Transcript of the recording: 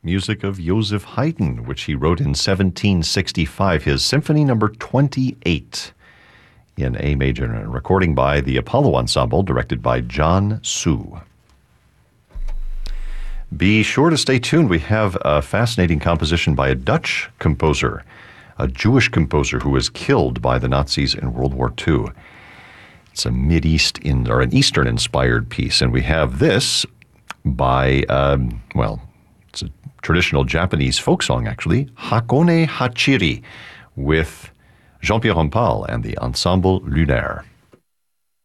music of Joseph Haydn, which he wrote in 1765, his Symphony Number 28 in A major, and a recording by the Apollo Ensemble, directed by John Su. Be sure to stay tuned. We have a fascinating composition by a Dutch composer, a Jewish composer who was killed by the Nazis in World War II. It's a an Eastern-inspired piece, and we have this by, it's a traditional Japanese folk song, actually, Hakone Hachiri, with Jean-Pierre Rampal and the Ensemble Lunaire.